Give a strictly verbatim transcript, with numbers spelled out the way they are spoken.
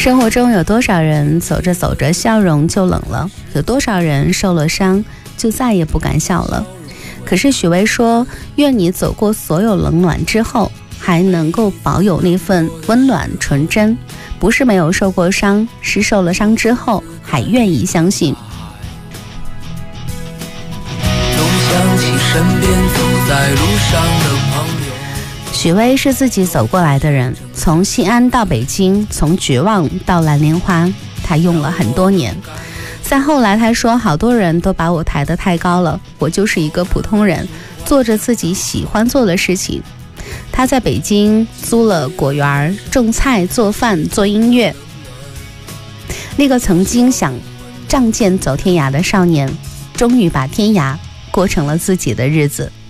生活中有多少人走着走着笑容就冷了，有多少人受了伤就再也不敢笑了。可是许巍说，愿你走过所有冷暖之后，还能够保有那份温暖纯真，不是没有受过伤，是受了伤之后还愿意相信。 总想起身边走在路上的朋友。 许巍是自己走过来的人，从西安到北京，从绝望到蓝莲花，他用了很多年。再后来他说，好多人都把我抬得太高了，我就是一个普通人，做着自己喜欢做的事情。他在北京租了果园，种菜做饭做音乐。那个曾经想仗剑走天涯的少年，终于把天涯过成了自己的日子。